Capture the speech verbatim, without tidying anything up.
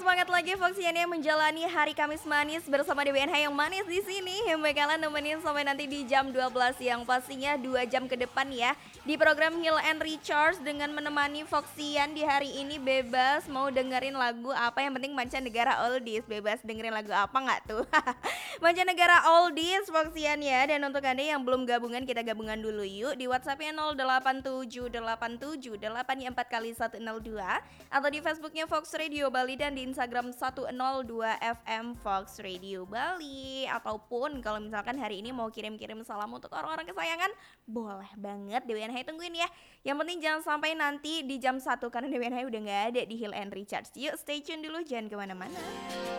semangat lagi Foxian menjalani hari Kamis manis bersama D W N H yang manis di sini yang bakalan nemenin sampai nanti di jam dua belas siang, pastinya dua jam ke depan ya. Di program Heal and Recharge dengan menemani Foxian di hari ini, bebas mau dengerin lagu apa, yang penting mancanegara oldies. Bebas dengerin lagu apa nggak tuh? Mancanegara oldies Foxian ya. Dan untuk Anda yang belum gabungan, kita gabungan dulu yuk di WhatsApp-nya nol delapan tujuh delapan tujuh delapan empat kali satu nol dua atau di Facebooknya Fox Radio Bali dan di Instagram seratus dua F M Fox Radio Bali. Ataupun kalau misalkan hari ini mau kirim-kirim salam untuk orang-orang kesayangan, boleh banget, D W N H tungguin ya. Yang penting jangan sampai nanti di jam satu karena D W N H udah gak ada di Heal and Recharge. Yuk stay tune dulu, jangan kemana-mana.